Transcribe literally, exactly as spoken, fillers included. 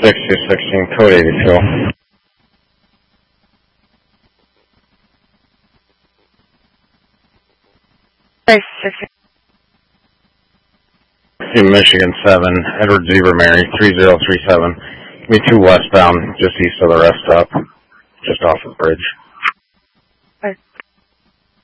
six two sixteen, code eighty-two. In Michigan seven, Edward Zebra Mary, three zero three seven. Give me two westbound, just east of the rest stop, just off the bridge.